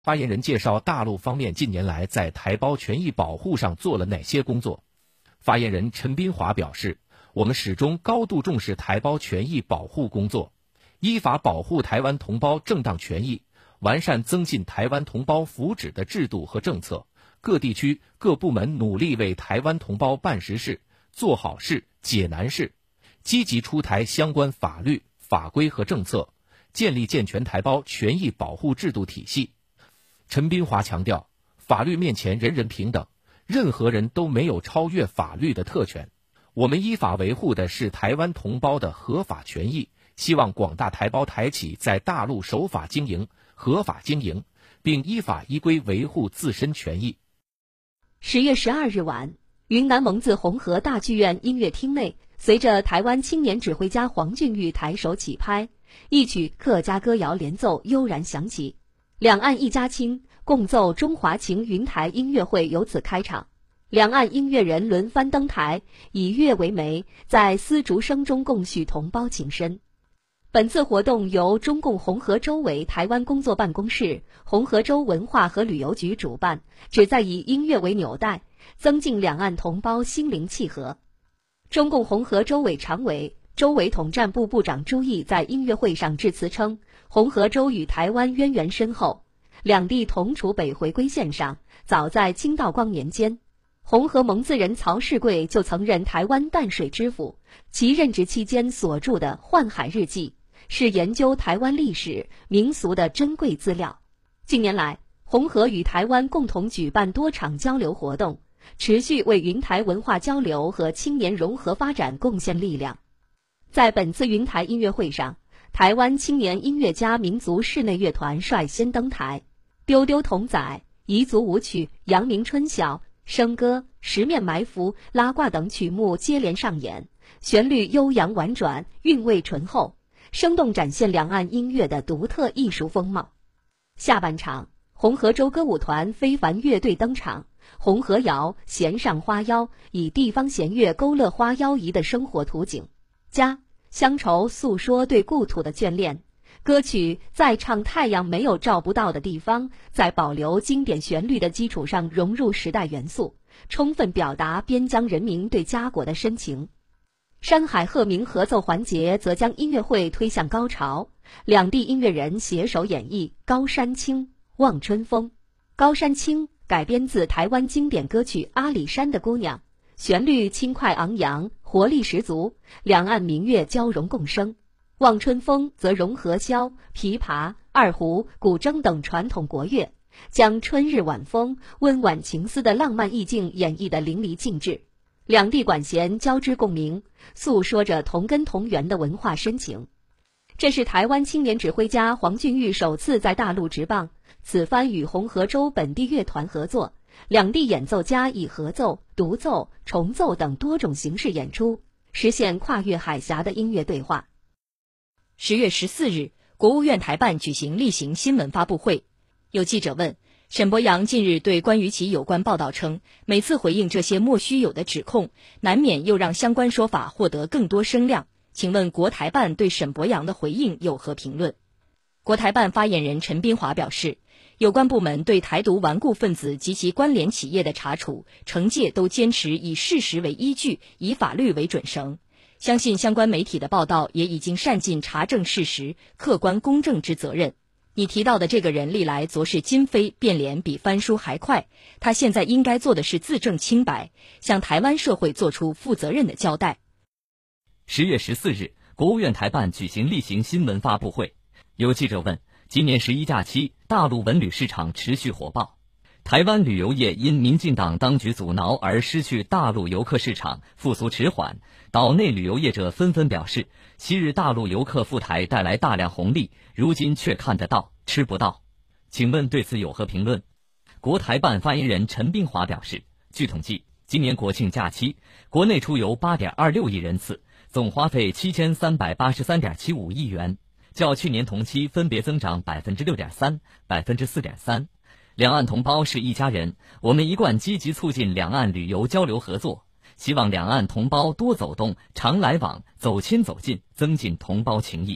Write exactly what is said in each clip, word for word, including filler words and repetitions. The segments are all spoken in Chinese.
发言人介绍大陆方面近年来在台胞权益保护上做了哪些工作。发言人陈斌华表示，我们始终高度重视台胞权益保护工作，依法保护台湾同胞正当权益，完善增进台湾同胞福祉的制度和政策。各地区各部门努力为台湾同胞办实事、做好事、解难事，积极出台相关法律、法规和政策，建立健全台胞权益保护制度体系。陈斌华强调，法律面前人人平等，任何人都没有超越法律的特权。我们依法维护的是台湾同胞的合法权益，希望广大台胞台企在大陆守法经营、合法经营，并依法依规维护自身权益。 十月十二日晚，云南蒙自红河大剧院音乐厅内，随着台湾青年指挥家黄俊玉抬手起拍，一曲客家歌谣连奏悠然响起，两岸一家亲，共奏中华情云台音乐会由此开场。两岸音乐人轮番登台，以乐为媒，在丝竹声中共叙同胞情深。本次活动由中共红河州委台湾工作办公室、红河州文化和旅游局主办，旨在以音乐为纽带，增进两岸同胞心灵契合。中共红河州委常委、州委统战部部长朱毅在音乐会上致辞称，红河州与台湾渊源深厚，两地同处北回归线上，早在清道光年间，红河蒙自人曹世贵就曾任台湾淡水知府，其任职期间所著的《幻海日记》是研究台湾历史民俗的珍贵资料。近年来，红河与台湾共同举办多场交流活动，持续为云台文化交流和青年融合发展贡献力量。在本次云台音乐会上，台湾青年音乐家民族室内乐团率先登台，丢丢童仔、彝族舞曲、阳明春晓、笙歌、十面埋伏、拉挂等曲目接连上演，旋律悠扬婉转，韵味醇厚，生动展现两岸音乐的独特艺术风貌。下半场，红河州歌舞团非凡乐队登场，红河谣、弦上花腰以地方弦乐勾勒花腰仪的生活图景，家乡愁诉说对故土的眷恋。歌曲在唱太阳没有照不到的地方，在保留经典旋律的基础上融入时代元素，充分表达边疆人民对家国的深情。山海鹤鸣合奏环节则将音乐会推向高潮，两地音乐人携手演绎《高山青》《望春风》。《高山青》改编自台湾经典歌曲《阿里山的姑娘》，旋律轻快昂扬，活力十足，两岸民乐交融共生。望春风则融合箫、琵琶、二胡、古筝等传统国乐，将春日晚风、温婉情思的浪漫意境演绎得淋漓尽致。两地管弦交织共鸣，诉说着同根同源的文化深情。这是台湾青年指挥家黄俊玉首次在大陆执棒，此番与红河州本地乐团合作，两地演奏家以合奏、独奏、重奏等多种形式演出，实现跨越海峡的音乐对话。 十月十四日，国务院台办举行例行新闻发布会。有记者问，沈伯洋近日对关于其有关报道称，每次回应这些莫须有的指控，难免又让相关说法获得更多声量。请问国台办对沈伯洋的回应有何评论？国台办发言人陈斌华表示，有关部门对台独顽固分子及其关联企业的查处、惩戒都坚持以事实为依据，以法律为准绳。相信相关媒体的报道也已经善尽查证事实、客观公正之责任。你提到的这个人历来昨是今非，变脸比翻书还快，他现在应该做的是自证清白，向台湾社会做出负责任的交代。 十月十四日，国务院台办举行例行新闻发布会。有记者问，今年十一假期，大陆文旅市场持续火爆，台湾旅游业因民进党当局阻挠而失去大陆游客市场，复苏迟缓。岛内旅游业者纷纷表示，昔日大陆游客赴台带来大量红利，如今却看得到吃不到。请问对此有何评论？国台办发言人陈斌华表示，据统计，今年国庆假期，国内出游 八点二六亿人次，总花费 七千三百八十三点七五亿元，较去年同期分别增长 百分之六点三、百分之四点三。两岸同胞是一家人，我们一贯积极促进两岸旅游交流合作，希望两岸同胞多走动、常来往，走亲走近，增进同胞情谊。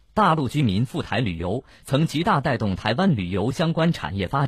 大陆居民赴台旅游曾极大带动台湾旅游相关产业发展。